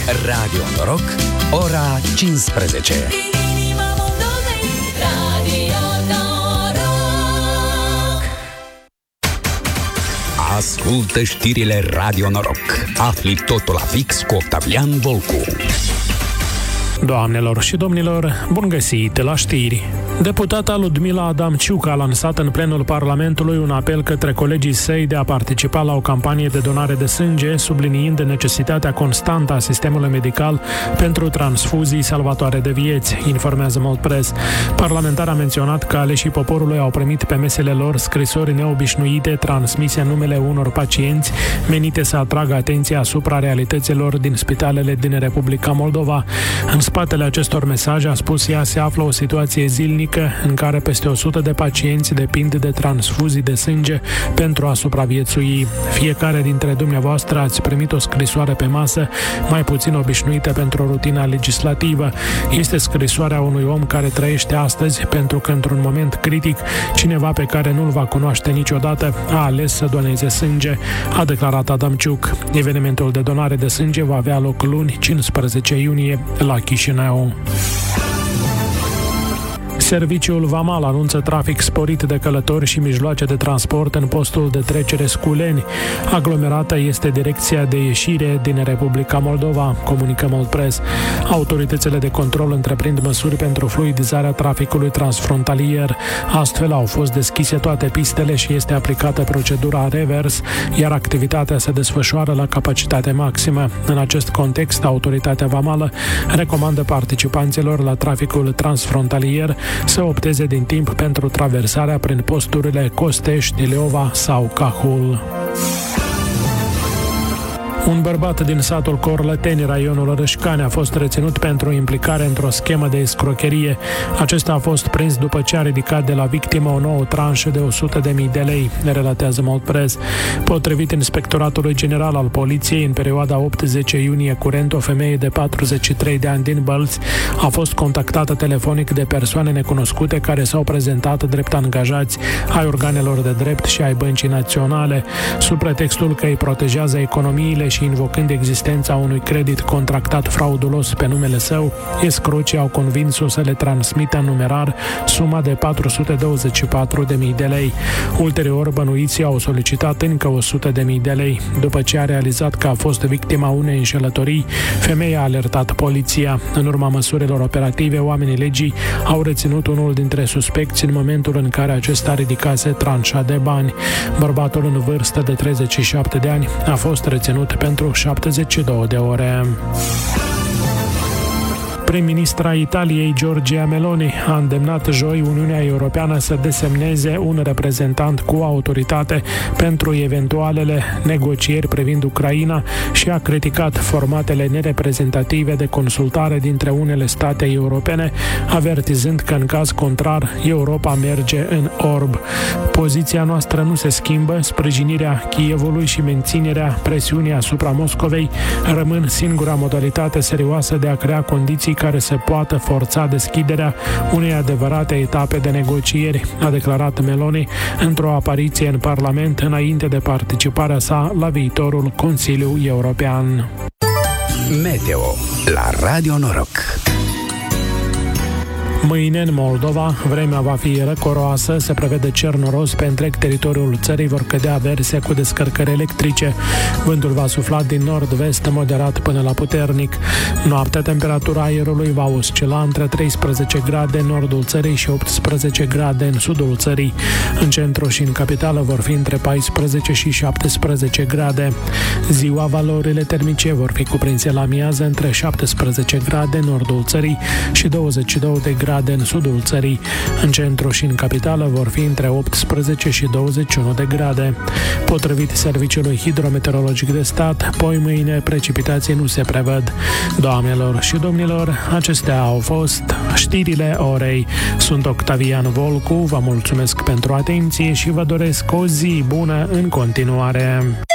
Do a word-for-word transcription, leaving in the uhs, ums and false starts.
Radio Noroc, ora cincisprezece. Ascultă știrile Radio Noroc. Afli totul la fix cu Octavian Volcu. Doamnelor și domnilor, bun găsit la știri! Deputata Ludmila Adamciuc a lansat în plenul Parlamentului un apel către colegii săi de a participa la o campanie de donare de sânge, subliniind necesitatea constantă a sistemului medical pentru transfuzii salvatoare de vieți, informează Mult Press. Parlamentara a menționat că aleșii poporului au primit pe mesele lor scrisori neobișnuite transmise în numele unor pacienți menite să atragă atenția asupra realităților din spitalele din Republica Moldova. În spatele acestor mesaje, a spus ea, se află o situație zilnică în care peste o sută de pacienți depind de transfuzii de sânge pentru a supraviețui. Fiecare dintre dumneavoastră ați primit o scrisoare pe masă, mai puțin obișnuită pentru rutina legislativă. Este scrisoarea unui om care trăiește astăzi pentru că într-un moment critic cineva pe care nu-l va cunoaște niciodată a ales să doneze sânge, a declarat Adamciuc. Evenimentul de donare de sânge va avea loc luni, cincisprezece iunie, la Chișinău. Serviciul Vamal anunță trafic sporit de călători și mijloace de transport în postul de trecere Sculeni. Aglomerată este direcția de ieșire din Republica Moldova, comunică Mult Press. Autoritățile de control întreprind măsuri pentru fluidizarea traficului transfrontalier. Astfel au fost deschise toate pistele și este aplicată procedura revers, iar activitatea se desfășoară la capacitate maximă. În acest context, autoritatea vamală recomandă participanților la traficul transfrontalier să opteze din timp pentru traversarea prin posturile Costești, Leova sau Cahul. Un bărbat din satul Corlăteni, raionul Râșcani, a fost reținut pentru implicare într-o schemă de escrocherie. Acesta a fost prins după ce a ridicat de la victimă o nouă tranșă de o sută de mii de lei, relatează Mult Press. Potrivit Inspectoratului General al Poliției, în perioada opt zece iunie curent, o femeie de patruzeci și trei de ani din Bălți a fost contactată telefonic de persoane necunoscute care s-au prezentat drept angajați ai organelor de drept și ai Băncii Naționale, sub pretextul că îi protejează economiile și invocând existența unui credit contractat fraudulos pe numele său, escrocii au convins-o să le transmită în numerar suma de patru sute douăzeci și patru de mii de lei. Ulterior, bănuiții au solicitat încă o sută de mii de lei. După ce a realizat că a fost victima unei înșelătorii, femeia a alertat poliția. În urma măsurilor operative, oamenii legii au reținut unul dintre suspecți în momentul în care acesta ridicase tranșa de bani. Bărbatul în vârstă de treizeci și șapte de ani a fost reținut pentru șaptezeci și două de ore. Prim-ministra Italiei, Giorgia Meloni, a îndemnat joi Uniunea Europeană să desemneze un reprezentant cu autoritate pentru eventualele negocieri privind Ucraina și a criticat formatele nereprezentative de consultare dintre unele state europene, avertizând că în caz contrar Europa merge în orb. Poziția noastră nu se schimbă, sprijinirea Kievului și menținerea presiunii asupra Moscovei rămân singura modalitate serioasă de a crea condiții care se poată forța deschiderea unei adevărate etape de negocieri, a declarat Meloni într-o apariție în Parlament înainte de participarea sa la viitorul Consiliu European. Meteo la Radio Noroc. Mâine, în Moldova, vremea va fi răcoroasă, se prevede cer noros pe întreg teritoriul țării, vor cădea averse cu descărcări electrice. Vântul va sufla din nord-vest, moderat până la puternic. Noaptea, temperatura aerului va oscila între treisprezece grade în nordul țării și optsprezece grade în sudul țării. În centru și în capitală vor fi între paisprezece și șaptesprezece grade. Ziua, valorile termice vor fi cuprinse la miază între șaptesprezece grade în nordul țării și douăzeci și două de grade în sudul țării. În centru și în capitală vor fi între optsprezece și douăzeci și unu de grade. Potrivit Serviciului Hidrometeorologic de Stat, poi mâine precipitații nu se prevăd. Doamnelor și domnilor, acestea au fost știrile orei. Sunt Octavian Volcu, vă mulțumesc pentru atenție și vă doresc o zi bună în continuare.